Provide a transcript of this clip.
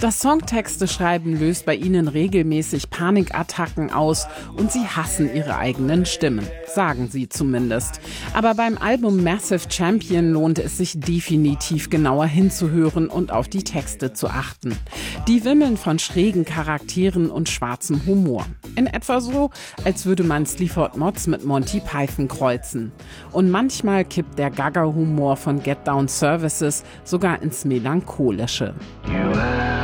Das Songtexte schreiben löst bei ihnen regelmäßig Panikattacken aus und sie hassen ihre eigenen Stimmen, sagen sie zumindest. Aber beim Album Massive Champion lohnt es sich definitiv genauer hinzuhören und auf die Texte zu achten. Die wimmeln von schrägen Charakteren und schwarzem Humor. In etwa so, als würde man Sleaford Mods mit Monty Python kreuzen. Und manchmal kippt der Gaga-Humor von Get Down Services sogar ins Melancholische.